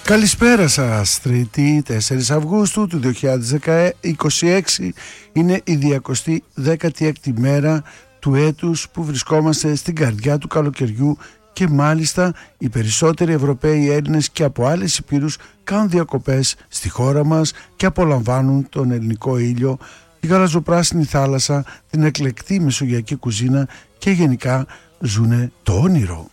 Καλησπέρα σας, Τρίτη 4 Αυγούστου του 2026. Είναι η 216η μέρα του έτους που βρισκόμαστε στην καρδιά του καλοκαιριού και μάλιστα οι περισσότεροι Ευρωπαίοι Έλληνες και από άλλες υπήρους κάνουν διακοπές στη χώρα μας και απολαμβάνουν τον ελληνικό ήλιο, τη γαλαζοπράσινη θάλασσα, την εκλεκτή μεσογειακή κουζίνα και γενικά ζουνε το όνειρο.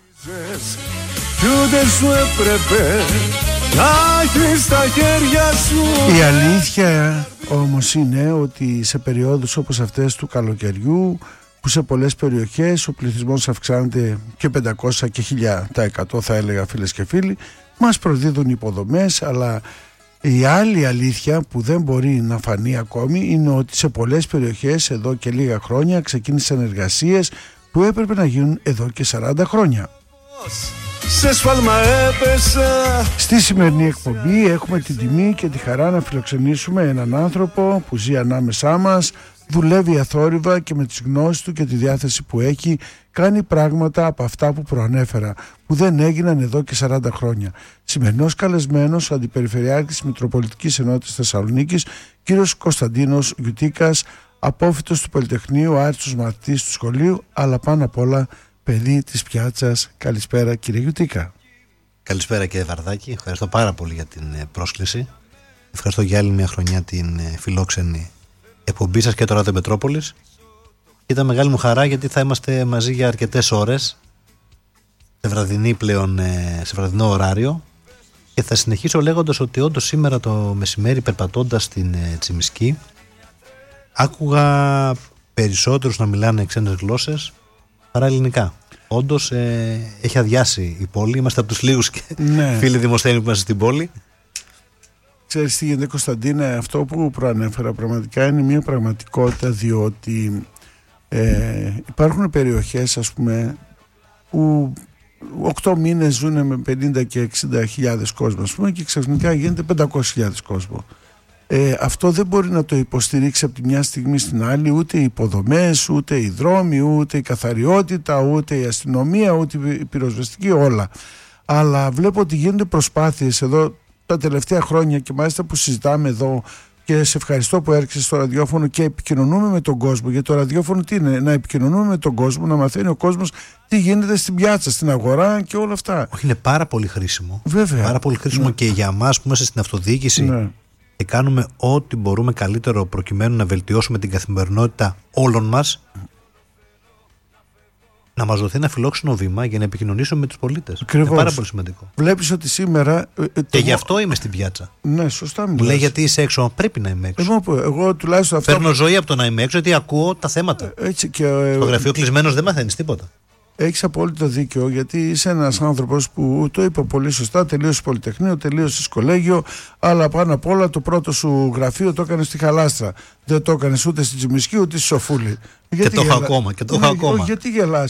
Η αλήθεια όμως είναι ότι σε περιόδους όπως αυτές του καλοκαιριού, που σε πολλές περιοχές ο πληθυσμός αυξάνεται και 500 και 1000% θα έλεγα, φίλες και φίλοι, μας προδίδουν υποδομές, αλλά η άλλη αλήθεια που δεν μπορεί να φανεί ακόμη είναι ότι σε πολλές περιοχές εδώ και λίγα χρόνια ξεκίνησαν εργασίες που έπρεπε να γίνουν εδώ και 40 χρόνια. Σε σφάλμα έπεσα. Στη σημερινή εκπομπή έχουμε την τιμή και τη χαρά να φιλοξενήσουμε έναν άνθρωπο που ζει ανάμεσά μας, δουλεύει αθόρυβα και με τις γνώσεις του και τη διάθεση που έχει κάνει πράγματα από αυτά που προανέφερα, που δεν έγιναν εδώ και 40 χρόνια. Σημερινός καλεσμένος ο Αντιπεριφερειάρχης Μητροπολιτικής Ενότητας Θεσσαλονίκης, κύριος Κωνσταντίνος Γιουτίκας, απόφοιτος του Πολυτεχνείου, άριστος μαθητής του σχολείου, αλλά πάνω απ' όλα παιδί της πιάτσας. Καλησπέρα, κύριε Γιουτίκα. Καλησπέρα, κύριε Βαρδάκη. Ευχαριστώ πάρα πολύ για την πρόσκληση. Ευχαριστώ για άλλη μια χρονιά την φιλόξενη εκπομπή σας και το Ράδιο Μετρόπολης. Ήταν μεγάλη μου χαρά γιατί θα είμαστε μαζί για αρκετές ώρες σε βραδινό ωράριο, και θα συνεχίσω λέγοντας ότι όντως σήμερα το μεσημέρι, περπατώντας στην Τσιμισκή, άκουγα περισσότερους να μιλάνε ξένες γλώσσες παρά ελληνικά. Όντως έχει αδειάσει η πόλη. Είμαστε από τους λίγους φίλοι δημοσθένοι που είμαστε στην πόλη. Ξέρεις τι γίνεται, Κωνσταντίνε, αυτό που προανέφερα πραγματικά είναι μια πραγματικότητα, διότι υπάρχουν περιοχές, ας πούμε, που 8 μήνες ζουν με 50 και 60 χιλιάδες κόσμο, ας πούμε, και ξαφνικά γίνεται 500.000 κόσμο. Αυτό δεν μπορεί να το υποστηρίξει από τη μια στιγμή στην άλλη ούτε οι υποδομές, ούτε οι δρόμοι, ούτε η καθαριότητα, ούτε η αστυνομία, ούτε η πυροσβεστική, όλα. Αλλά βλέπω ότι γίνονται προσπάθειες εδώ τα τελευταία χρόνια, και μάλιστα που συζητάμε εδώ, και σε ευχαριστώ που έρχεσαι στο ραδιόφωνο και επικοινωνούμε με τον κόσμο. Γιατί το ραδιόφωνο τι είναι? Να επικοινωνούμε με τον κόσμο, να μαθαίνει ο κόσμος τι γίνεται στην πιάτσα, στην αγορά και όλα αυτά. Όχι, είναι πάρα πολύ χρήσιμο. Βέβαια. Πάρα πολύ χρήσιμο, και για μας που είμαστε στην αυτοδιοίκηση. Ναι. Και κάνουμε ό,τι μπορούμε καλύτερο προκειμένου να βελτιώσουμε την καθημερινότητα όλων μας, να μας δοθεί ένα φιλόξενο βήμα για να επικοινωνήσουμε με τους πολίτες. Ακριβώς. Είναι πάρα πολύ σημαντικό. Βλέπεις ότι σήμερα. Και γι' αυτό είμαι στην πιάτσα. Ναι, σωστά μιλάς. Μου λέει γιατί είσαι έξω. Πρέπει να είμαι έξω. Εγώ τουλάχιστον αυτό. Παίρνω ζωή από το να είμαι έξω, γιατί ακούω τα θέματα. Έτσι και, στο γραφείο κλεισμένος δεν μαθαίνεις τίποτα. Έχεις απόλυτο δίκιο, γιατί είσαι ένας άνθρωπος που το είπε πολύ σωστά. Τελείωσε Πολυτεχνείο, τελείωσε κολέγιο, αλλά πάνω απ' όλα το πρώτο σου γραφείο το έκανες στη Χαλάστρα. Δεν το έκανες ούτε στη Τσιμισκή ούτε στη Σοφούλη. Και το έχω ακόμα. Γιατί γελάς?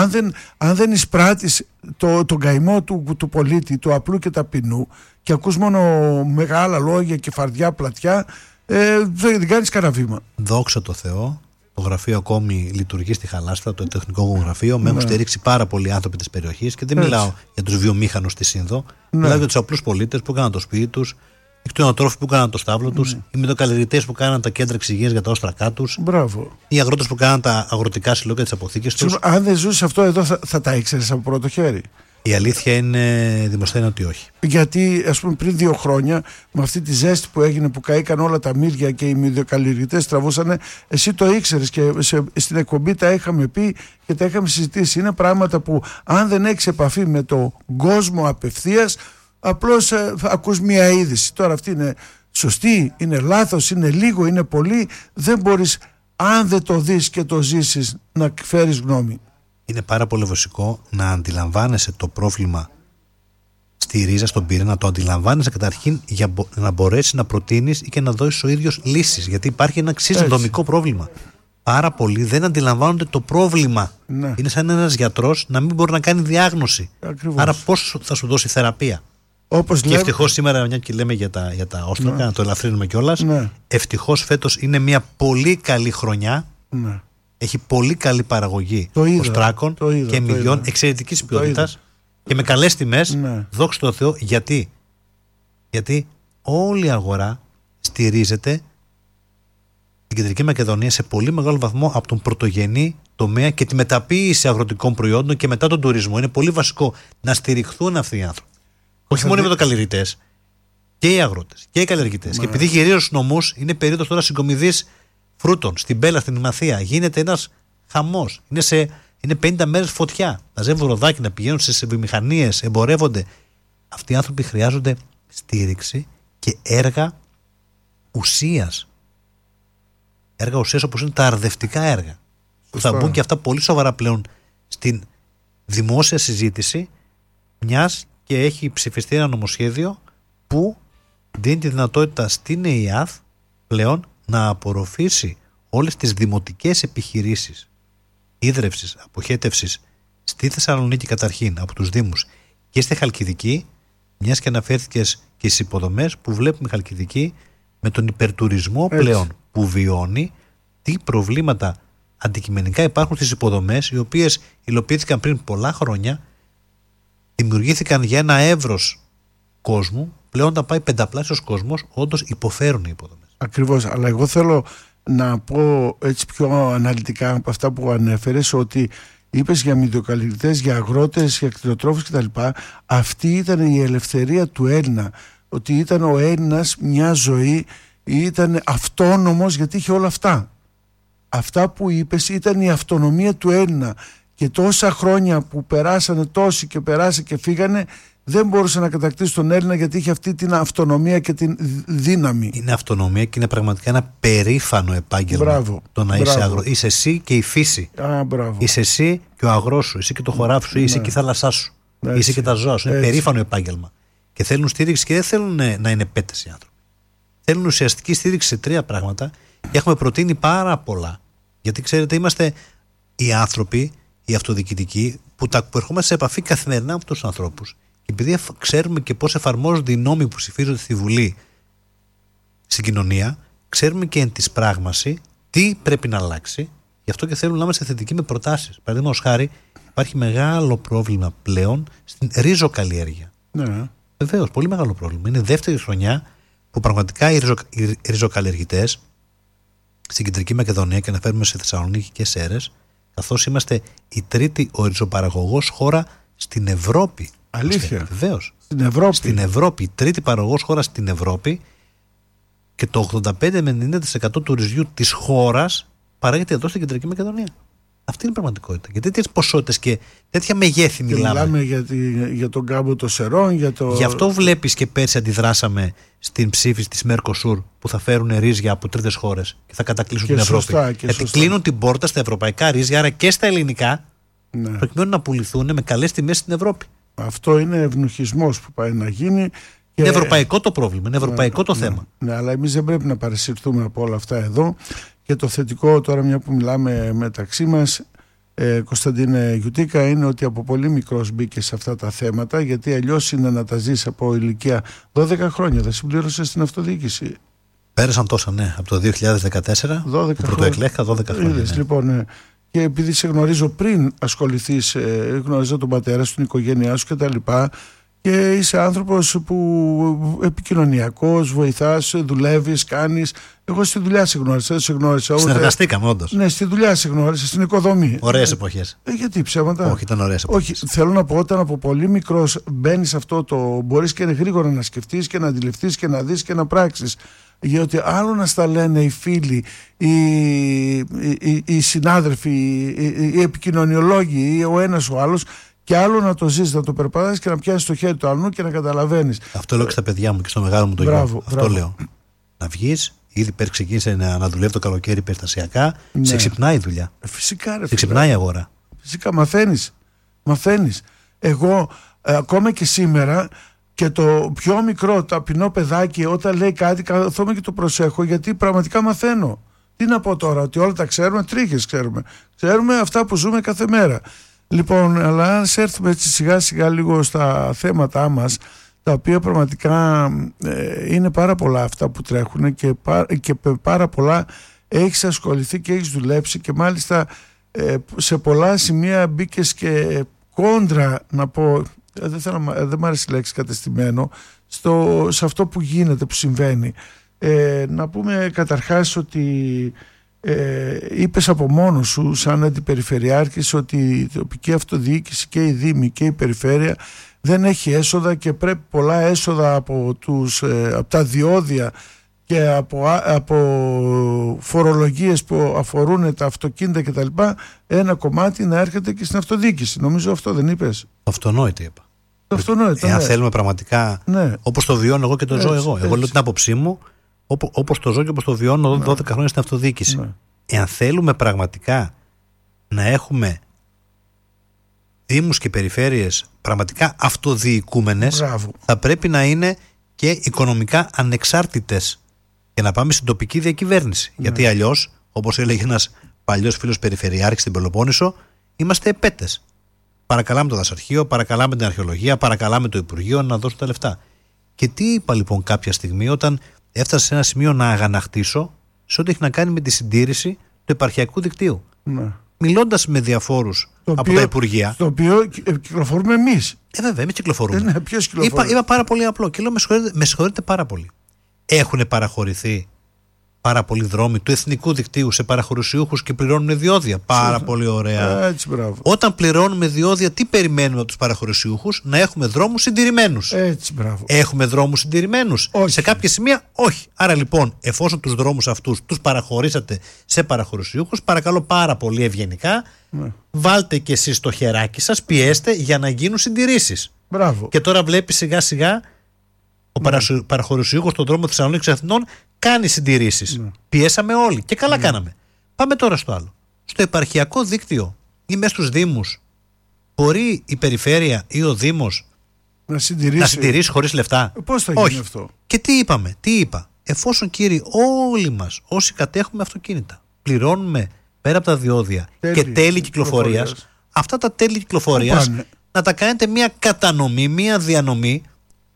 Αν δεν εισπράττεις τον καημό του πολίτη, του απλού και ταπεινού, και ακούς μόνο μεγάλα λόγια και φαρδιά πλατιά, δεν κάνεις κανένα βήμα. Δόξα τω Θεώ. Το γραφείο ακόμη λειτουργεί στη Χαλάστρα, το τεχνικό μου γραφείο. Με έχουν στηρίξει πάρα πολλοί άνθρωποι της περιοχής, και δεν μιλάω για τους βιομήχανους στη Σύνδο. Μιλάω για τους απλούς πολίτες που έκαναν το σπίτι τους, οι κτηνοτρόφοι που έκαναν το στάβλο τους, οι μητοκαλλιεργητές που κάναν τα κέντρα εξυγείας για τα όστρακά τους, οι αγρότες που κάναν τα αγροτικά συλλόγια της αποθήκης τους. Αν δεν ζούσες αυτό εδώ, θα τα ήξερες από πρώτο χέρι? Η αλήθεια είναι, Δημοσθένη, ότι όχι. Γιατί, ας πούμε, πριν 2 χρόνια, με αυτή τη ζέστη που έγινε, που καήκαν όλα τα μύρια και οι μυδοκαλλιεργητές τραβούσανε, εσύ το ήξερες και στην εκπομπή τα είχαμε πει και τα είχαμε συζητήσει. Είναι πράγματα που, αν δεν έχεις επαφή με τον κόσμο απευθείας, απλώς ακούς μια είδηση. Τώρα αυτή είναι σωστή, είναι λάθος, είναι λίγο, είναι πολύ. Δεν μπορείς, αν δεν το δεις και το ζήσεις, να φέρεις γνώμη. Είναι πάρα πολύ βασικό να αντιλαμβάνεσαι το πρόβλημα στη ρίζα, στον πυρήνα, να το αντιλαμβάνεσαι καταρχήν για να μπορέσεις να προτείνεις ή και να δώσεις ο ίδιος λύσεις. Γιατί υπάρχει ένα εξής δομικό πρόβλημα. Πάρα πολλοί δεν αντιλαμβάνονται το πρόβλημα. Ναι. Είναι σαν ένας γιατρός να μην μπορεί να κάνει διάγνωση. Ακριβώς. Άρα πώς θα σου δώσει θεραπεία? Και ευτυχώς σήμερα, μια και λέμε για τα όστρακα, να το ελαφρύνουμε κιόλας. Ευτυχώς φέτος είναι μια πολύ καλή χρονιά. Ναι. Έχει πολύ καλή παραγωγή οστράκων και μυδιών εξαιρετικής ποιότητας και με καλές τιμές. Ναι. Δόξα τω Θεώ, γιατί Γιατί όλη η αγορά στηρίζεται στην Κεντρική Μακεδονία σε πολύ μεγάλο βαθμό από τον πρωτογενή τομέα και τη μεταποίηση αγροτικών προϊόντων και μετά τον τουρισμό. Είναι πολύ βασικό να στηριχθούν αυτοί οι άνθρωποι. Όχι μόνο οι μετοκαλλιεργητές, και οι αγρότες και οι καλλιεργητές. Και επειδή γυρίζω στους νομούς, είναι περίοδος τώρα συγκομιδής φρούτων. Στην Πέλα, στην Μαθία, γίνεται ένας χαμός. Είναι 50 μέρες φωτιά. Μαζεύουν ροδάκι να πηγαίνουν στις βιομηχανίες, εμπορεύονται. Αυτοί οι άνθρωποι χρειάζονται στήριξη και έργα ουσίας. Έργα ουσίας όπως είναι τα αρδευτικά έργα. Που θα μπουν και αυτά πολύ σοβαρά πλέον στην δημόσια συζήτηση, μιας και έχει ψηφιστεί ένα νομοσχέδιο που δίνει τη δυνατότητα στην ΕΙΑΘ πλέον να απορροφήσει όλες τις δημοτικές επιχειρήσεις ίδρευσης, αποχέτευσης στη Θεσσαλονίκη καταρχήν από τους Δήμους και στη Χαλκιδική, μιας και αναφέρθηκες και στις υποδομές που βλέπουμε η Χαλκιδική με τον υπερτουρισμό πλέον που βιώνει, τι προβλήματα αντικειμενικά υπάρχουν στις υποδομές, οι οποίες υλοποιήθηκαν πριν πολλά χρόνια, δημιουργήθηκαν για ένα εύρος κόσμου, πλέον όταν πάει πενταπλάσιος κόσμος, όντως υποφέρουν οι υποδομές. Ακριβώς, αλλά εγώ θέλω να πω έτσι πιο αναλυτικά από αυτά που ανέφερες, ότι είπες για μυδοκαλλιεργητές, για αγρότες, για κτηνοτρόφους κτλ. Αυτή ήταν η ελευθερία του Έλληνα, ότι ήταν ο Έλληνας μια ζωή, ήταν αυτόνομος γιατί είχε όλα αυτά. Αυτά που είπες ήταν η αυτονομία του Έλληνα, και τόσα χρόνια που περάσανε τόσοι και περάσανε και φύγανε, δεν μπορούσε να κατακτήσει τον Έλληνα γιατί είχε αυτή την αυτονομία και την δύναμη. Είναι αυτονομία και είναι πραγματικά ένα περήφανο επάγγελμα. Μπράβο, το να είσαι αγρό. Είσαι εσύ και η φύση. Είσαι εσύ και ο αγρός σου, είσαι και το χωράφι σου, είσαι και η θάλασσά σου. Έτσι. Είσαι και τα ζώα σου. Είναι περήφανο επάγγελμα. Και θέλουν στήριξη και δεν θέλουν να είναι πέτες οι άνθρωποι. Θέλουν ουσιαστική στήριξη σε 3 πράγματα και έχουμε προτείνει πάρα πολλά. Γιατί ξέρετε, είμαστε οι άνθρωποι, οι αυτοδιοικητικοί, που ερχόμαστε σε επαφή καθημερινά με αυτούς τους ανθρώπους. Και επειδή ξέρουμε και πώς εφαρμόζονται οι νόμοι που ψηφίζονται στη Βουλή στην κοινωνία, ξέρουμε και εν της πράγμαση τι πρέπει να αλλάξει. Γι' αυτό και θέλουμε να είμαστε θετικοί με προτάσεις. Παραδείγματος χάρη, υπάρχει μεγάλο πρόβλημα πλέον στην ρίζοκαλλιέργεια. Ναι. Βεβαίως, πολύ μεγάλο πρόβλημα. Είναι δεύτερη χρονιά που πραγματικά οι ριζοκαλλιεργητές στην Κεντρική Μακεδονία, και αναφέρουμε σε Θεσσαλονίκη και Σέρρες, καθώς είμαστε η 3η οριζοπαραγωγός χώρα στην Ευρώπη. Αλήθεια. Βεβαίως. Στην Ευρώπη. Η 3η παραγωγός χώρα στην Ευρώπη, και το 85 με 90% του ρυζιού της χώρας παράγεται εδώ στην Κεντρική Μακεδονία. Αυτή είναι η πραγματικότητα. Για τέτοιες ποσότητες και τέτοια μεγέθη μιλάμε. Για τον κάμπο των Σερών. Γι' αυτό βλέπεις και πέρσι αντιδράσαμε στην ψήφιση της Mercosur που θα φέρουν ρύζια από τρίτες χώρες και θα κατακλείσουν την Ευρώπη. Γιατί κλείνουν την πόρτα στα ευρωπαϊκά ρύζια, άρα και στα ελληνικά, προκειμένου να πουληθούν με καλές τιμές στην Ευρώπη. Αυτό είναι ευνουχισμός που πάει να γίνει. Είναι ευρωπαϊκό το πρόβλημα, είναι ευρωπαϊκό το θέμα. Ναι, αλλά εμείς δεν πρέπει να παρασυρθούμε από όλα αυτά εδώ. Και το θετικό τώρα, μια που μιλάμε μεταξύ μας, Κωνσταντίνε Γιουτίκα, είναι ότι από πολύ μικρός μπήκε σε αυτά τα θέματα, γιατί αλλιώς είναι να τα ζεις από ηλικία 12 χρόνια. Δεν συμπλήρωσες στην αυτοδιοίκηση. Πέρασαν τόσα, ναι, από το 2014 που πρωτοεκλέχθηκα 12 χρόνια. Ναι. Λοιπόν, και επειδή σε γνωρίζω πριν ασχοληθείς, γνωρίζω τον πατέρα σου, την οικογένειά σου κτλ. Και είσαι άνθρωπος που επικοινωνιακός, βοηθάς, δουλεύεις, κάνεις. Εγώ στη δουλειά σε γνώρισα. Συνεργαστήκαμε όντως. Ναι, στη δουλειά σε γνώρισα, στην οικοδομή. Ωραίες εποχές. Γιατί ψέματα. Όχι, ήταν ωραίες εποχές. Όχι, θέλω να πω, όταν από πολύ μικρός μπαίνεις σε αυτό το. Μπορείς και γρήγορα να σκεφτείς και να αντιληφθείς και να δεις και να πράξεις. Γιατί άλλο να στα λένε οι φίλοι, οι συνάδελφοι, οι επικοινωνιολόγοι, ή ο ένας ο άλλος. Και άλλο να το ζεις, να το περπατάς και να πιάσεις το χέρι του άλλου και να καταλαβαίνεις. Αυτό λέω και στα παιδιά μου και στο μεγάλο μου το γιο. Αυτό λέω. Να βγεις, ήδη ξεκίνησε να δουλεύει το καλοκαίρι περιστασιακά, σε ξυπνάει η δουλειά. Φυσικά, ρε. Σε ξυπνάει η αγορά. Φυσικά, μαθαίνεις. Εγώ, ακόμα και σήμερα, και το πιο μικρό ταπεινό παιδάκι, όταν λέει κάτι, καθόμαι και το προσέχω, γιατί πραγματικά μαθαίνω. Τι να πω τώρα, ότι όλα τα ξέρουμε, τρίχες ξέρουμε. Ξέρουμε αυτά που ζούμε κάθε μέρα. Λοιπόν, αλλά ας έρθουμε έτσι σιγά σιγά λίγο στα θέματά μας, τα οποία πραγματικά είναι πάρα πολλά αυτά που τρέχουν και πάρα πολλά έχεις ασχοληθεί και έχεις δουλέψει, και μάλιστα σε πολλά σημεία μπήκες και κόντρα, να πω, δεν μου αρέσει η λέξη κατεστημένο, σε αυτό που γίνεται, που συμβαίνει. Να πούμε καταρχάς ότι είπες από μόνος σου σαν αντιπεριφερειάρχης ότι η τοπική αυτοδιοίκηση και η Δήμη και η Περιφέρεια δεν έχει έσοδα και πρέπει πολλά έσοδα από τα διόδια και από φορολογίες που αφορούν τα αυτοκίνητα κτλ. Ένα κομμάτι να έρχεται και στην αυτοδιοίκηση. Νομίζω αυτό δεν είπες? Αυτονόητο είπα. Αυτονόητο, εάν ναι. θέλουμε πραγματικά, ναι. όπως το βιώνω εγώ και το ζω εγώ. Εγώ λέω την άποψή μου, όπως το ζω και όπως το βιώνω 12 χρόνια στην αυτοδιοίκηση. Ναι. Εάν θέλουμε πραγματικά να έχουμε δήμους και περιφέρειες πραγματικά αυτοδιοικούμενες, θα πρέπει να είναι και οικονομικά ανεξάρτητες και να πάμε στην τοπική διακυβέρνηση. Ναι. Γιατί αλλιώς, όπως έλεγε ένας παλιός φίλος περιφερειάρχης στην Πελοπόννησο, είμαστε επέτες. Παρακαλάμε το δασαρχείο, παρακαλάμε την αρχαιολογία, παρακαλάμε το Υπουργείο να δώσουν τα λεφτά. Και τι είπα λοιπόν κάποια στιγμή, όταν έφτασα σε ένα σημείο να αγανακτήσω σε ό,τι έχει να κάνει με τη συντήρηση του επαρχιακού δικτύου. Ναι. Μιλώντας με διαφόρους από τα Υπουργεία. Το οποίο κυκλοφορούμε εμείς. Βέβαια, εμείς κυκλοφορούμε. Ναι, ποιος κυκλοφορεί? Είπα πάρα πολύ απλό και λέω με συγχωρείτε πάρα πολύ. Έχουν παραχωρηθεί πάρα πολλοί δρόμοι του εθνικού δικτύου σε παραχωρησιούχους και πληρώνουν διόδια. Πάρα πολύ ωραία. Έτσι, μπράβο. Όταν πληρώνουμε διόδια, τι περιμένουμε από τους παραχωρησιούχους? Να έχουμε δρόμους συντηρημένους. Έτσι, μπράβο. Έχουμε δρόμους συντηρημένους? Σε κάποια σημεία όχι. Άρα λοιπόν, εφόσον τους δρόμους αυτούς τους παραχωρήσατε σε παραχωρησιούχους, παρακαλώ πάρα πολύ ευγενικά, βάλτε και εσείς το χεράκι σας, πιέστε για να γίνουν συντηρήσεις. Μπράβο. Και τώρα βλέπει σιγά σιγά ο παραχωρησιούχος στον δρόμο Θεσσαλονίκης Αθηνών κάνει συντηρήσεις. Πιέσαμε όλοι και καλά κάναμε. Πάμε τώρα στο άλλο. Στο επαρχιακό δίκτυο ή μέσα στους δήμους, μπορεί η περιφέρεια ή ο δήμος να συντηρήσει χωρίς λεφτά? Πώς θα γίνει αυτό? Και τι είπα? Εφόσον, κύριοι, όλοι μας όσοι κατέχουμε αυτοκίνητα πληρώνουμε πέρα από τα διόδια και τέλη κυκλοφορίας, αυτά τα τέλη κυκλοφορίας να τα κάνετε μια κατανομή, μια διανομή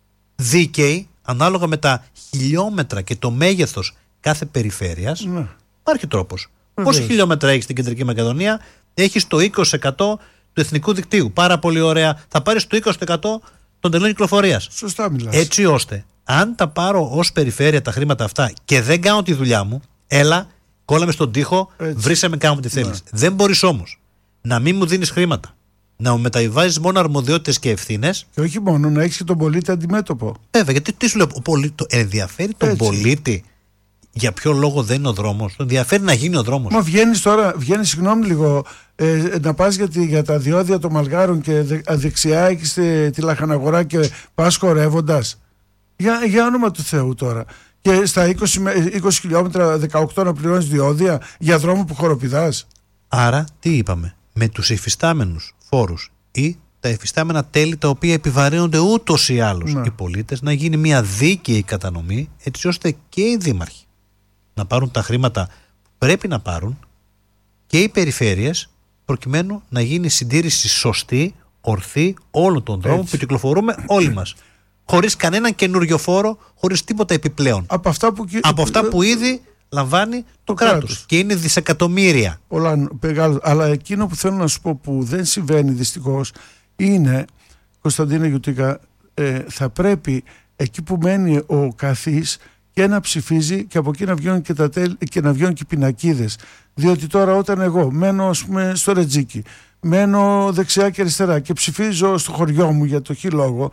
δίκαιη ανάλογα με τα χιλιόμετρα και το μέγεθος κάθε περιφέρειας. Ναι. Υπάρχει τρόπος. Πόσα χιλιόμετρα έχεις στην Κεντρική Μακεδονία? Έχεις το 20% του εθνικού δικτύου. Πάρα πολύ ωραία. Θα πάρεις το 20% των τελών κυκλοφορίας. Σωστά μιλάς. Έτσι ώστε, αν τα πάρω ως περιφέρεια τα χρήματα αυτά και δεν κάνω τη δουλειά μου, έλα, κόλλαμε στον τοίχο, βρήσε με, κάνουμε τι θέλεις. Ναι. Δεν μπορείς όμως να μην μου δίνεις χρήματα, να μου μεταβιβάζεις μόνο αρμοδιότητες και ευθύνες. Και όχι μόνο, να έχεις και τον πολίτη αντιμέτωπο. Βέβαια, γιατί τι σου λέω, ενδιαφέρει τον πολίτη για ποιο λόγο δεν είναι ο δρόμος? Τον ενδιαφέρει να γίνει ο δρόμος. Μα βγαίνεις, συγγνώμη λίγο, να πας για τα διόδια των Μαλγάρων και δεξιά έχεις τη Λαχαναγορά και πας χορεύοντας. Για όνομα του Θεού τώρα. Και στα 20 χιλιόμετρα 18 να πληρώνεις διόδια για δρόμο που χοροπηδάς. Άρα τι είπαμε? Με τους υφιστάμενους φόρους ή τα υφιστάμενα τέλη τα οποία επιβαρύνονται ούτως ή άλλως οι πολίτες, να γίνει μια δίκαιη κατανομή, έτσι ώστε και οι δήμαρχοι να πάρουν τα χρήματα που πρέπει να πάρουν και οι περιφέρειες, προκειμένου να γίνει συντήρηση σωστή, ορθή όλων των δρόμων που κυκλοφορούμε όλοι μας. Χωρίς κανέναν καινούριο φόρο, χωρίς τίποτα επιπλέον. Από αυτά που ήδη λαμβάνει το κράτος. Και είναι δισεκατομμύρια. Αλλά εκείνο που θέλω να σου πω που δεν συμβαίνει δυστυχώς είναι, Κωνσταντίνα Γιουτίκα, θα πρέπει εκεί που μένει ο καθής και να ψηφίζει και από εκεί να βγαίνουν και να βγαίνουν και οι πινακίδες. Διότι τώρα όταν εγώ μένω, ας πούμε, στο Ρετζίκι, μένω δεξιά και αριστερά και ψηφίζω στο χωριό μου για το χι λόγο,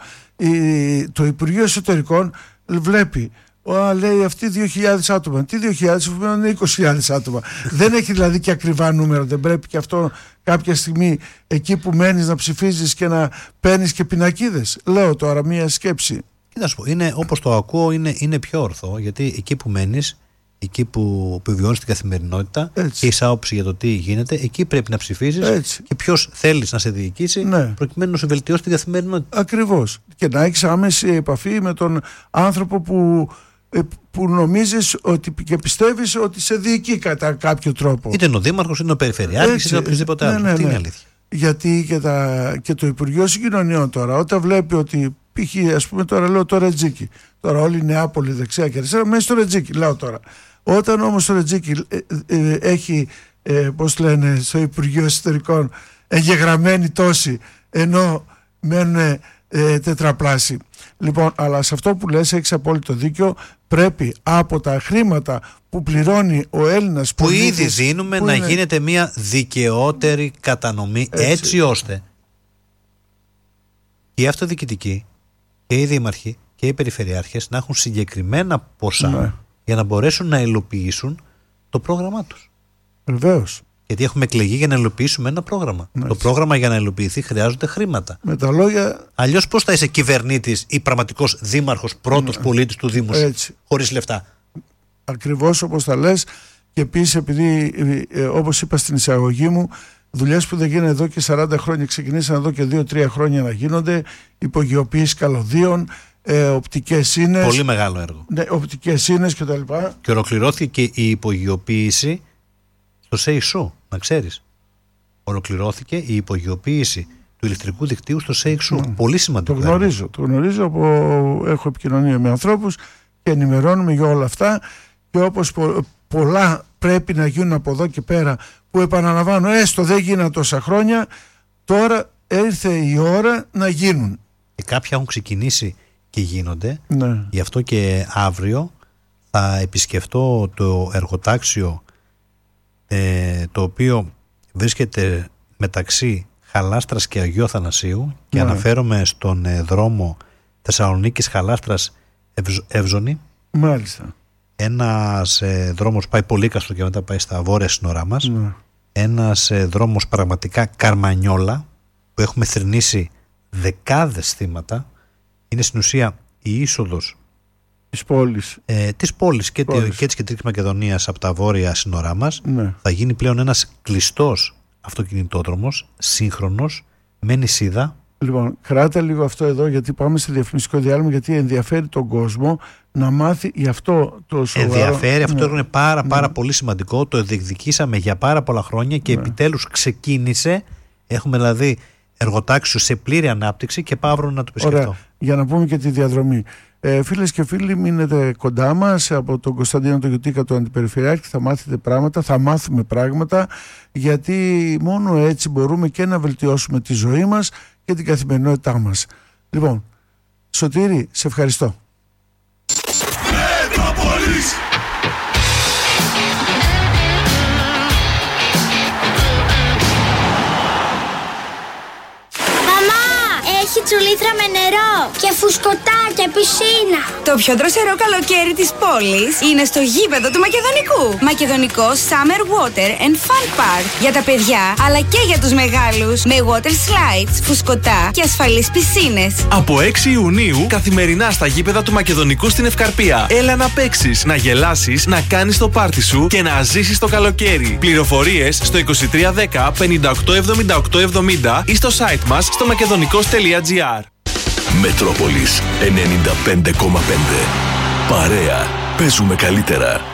το Υπουργείο Εσωτερικών βλέπει, λέει αυτοί 2.000 άτομα. Τι 2.000, είναι 20.000 άτομα. Δεν έχει δηλαδή και ακριβά νούμερα. Δεν πρέπει και αυτό κάποια στιγμή εκεί που μένεις να ψηφίζεις και να παίρνεις και πινακίδες? Λέω τώρα μία σκέψη. Κοίτα σου πω, όπως το ακούω είναι πιο ορθό, γιατί εκεί που μένεις, εκεί που βιώνεις την καθημερινότητα και είσαι άποψη για το τι γίνεται, εκεί πρέπει να ψηφίζεις και ποιος θέλεις να σε διοικήσει, προκειμένου να σου βελτιώσει την καθημερινότητα. Ακριβώς. Και να έχεις άμεση επαφή με τον άνθρωπο που νομίζεις και πιστεύεις ότι σε διοικεί κατά κάποιο τρόπο. Είτε είναι ο δήμαρχος, είτε είναι ο περιφερειάρχης, είτε οποιοδήποτε άλλο. Τι είναι αλήθεια. Γιατί και το Υπουργείο Συγκοινωνιών τώρα, όταν βλέπει ότι π.χ. ας πούμε τώρα λέω το Ρετζίκι, τώρα όλη η Νεάπολη δεξιά και αριστερά, μέσα στο Ρετζίκι λέω τώρα. Όταν όμως το Ρετζίκι έχει, πώς λένε στο Υπουργείο Εσωτερικών, εγγεγραμμένοι τόσοι, ενώ μένουν τετραπλάσιοι. Λοιπόν, αλλά σε αυτό που λες έχεις απόλυτο δίκιο. Πρέπει από τα χρήματα που πληρώνει ο Έλληνας που πολίτης, ήδη δίνουμε να γίνεται μια δικαιότερη κατανομή, έτσι ώστε και οι αυτοδιοικητικοί και οι δήμαρχοι και οι περιφερειάρχες να έχουν συγκεκριμένα ποσά για να μπορέσουν να υλοποιήσουν το πρόγραμμά τους. Βεβαίως. Γιατί έχουμε εκλεγεί για να υλοποιήσουμε ένα πρόγραμμα. Το πρόγραμμα για να υλοποιηθεί χρειάζονται χρήματα. Με τα λόγια. Αλλιώς πώς θα είσαι κυβερνήτης ή πραγματικός δήμαρχος, πρώτος πολίτης του Δήμου χωρίς λεφτά? Ακριβώς όπως τα λες. Και επίσης, επειδή όπως είπα στην εισαγωγή μου, δουλειές που δεν γίνανε εδώ και 40 χρόνια ξεκινήσαν εδώ και 2-3 χρόνια να γίνονται. Υπογειοποίηση καλωδίων, οπτικές σύνες. Πολύ μεγάλο έργο. Ναι, οπτικές σύνες κτλ. Και ολοκληρώθηκε η υπογειοποίηση στο ΣΕΙΣΟ, να ξέρεις. Ολοκληρώθηκε η υπογειοποίηση του ηλεκτρικού δικτύου στο ΣΕΙΣΟ. Πολύ σημαντικό. Το γνωρίζω. Έχω επικοινωνία με ανθρώπους και ενημερώνουμε για όλα αυτά. Και όπως πολλά πρέπει να γίνουν από εδώ και πέρα, που επαναλαμβάνω, έστω δεν γίνανε τόσα χρόνια, τώρα ήρθε η ώρα να γίνουν. Και κάποια έχουν ξεκινήσει και γίνονται. Ναι. Γι' αυτό και αύριο θα επισκεφτώ το εργοτάξιο, το οποίο βρίσκεται μεταξύ Χαλάστρας και Αγίου Αθανασίου, και αναφέρομαι στον δρόμο Θεσσαλονίκης Χαλάστρας Εύζωνη. Μάλιστα. Ένας δρόμος πάει Πολύκαστρο και μετά πάει στα βόρεια σύνορά μας. Ένας δρόμος πραγματικά Καρμανιόλα, που έχουμε θρηνήσει δεκάδες θύματα. Είναι στην ουσία η είσοδος της πόλης και της Κεντρικής Μακεδονίας από τα βόρεια σύνορά μας. Θα γίνει πλέον ένας κλειστός αυτοκινητόδρομος, σύγχρονος, με νησίδα. Λοιπόν, κράτα λίγο αυτό εδώ, γιατί πάμε σε διαφημιστικό διάλειμμα, γιατί ενδιαφέρει τον κόσμο να μάθει γι' αυτό το σοβαρό. Ενδιαφέρει, αυτό είναι πάρα πολύ σημαντικό. Το διεκδικήσαμε για πάρα πολλά χρόνια και επιτέλους ξεκίνησε. Έχουμε δηλαδή εργοτάξιο σε πλήρη ανάπτυξη και πάω αύριο να το επισκεφτώ. Ωραία. Για να πούμε και τη διαδρομή. Φίλες και φίλοι, μείνετε κοντά μας από τον Κωνσταντίνο τον Γιουτίκα, τον Αντιπεριφερειάρχη. Θα μάθετε πράγματα, θα μάθουμε πράγματα, γιατί μόνο έτσι μπορούμε και να βελτιώσουμε τη ζωή μας και την καθημερινότητά μας. Λοιπόν, Σωτήρη, σε ευχαριστώ. Έχει τσουλήθρα με νερό και φουσκωτά και πισίνα. Το πιο δροσερό καλοκαίρι της πόλης είναι στο γήπεδο του Μακεδονικού. Μακεδονικό Summer Water and Fun Park. Για τα παιδιά αλλά και για τους μεγάλους. Με water slides, φουσκωτά και ασφαλείς πισίνες. Από 6 Ιουνίου καθημερινά στα γήπεδα του Μακεδονικού στην Ευκαρπία. Έλα να παίξεις, να γελάσεις, να κάνεις το πάρτι σου και να ζήσεις το καλοκαίρι. Πληροφορίες στο 2310 587870 ή στο site μας στο makedonico.gr. Μετρόπολης 95,5. Παρέα. Παίζουμε καλύτερα.